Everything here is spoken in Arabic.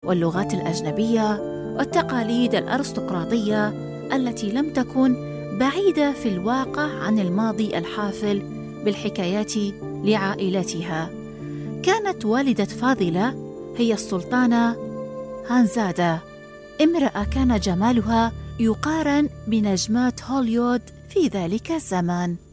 واللغات الأجنبية والتقاليد الأرستقراطية التي لم تكن بعيدة في الواقع عن الماضي الحافل بالحكايات لعائلتها. كانت والدة فاضلة هي السلطانة هانزادة، امرأة كان جمالها يقارن بنجمات هوليوود في ذلك الزمان.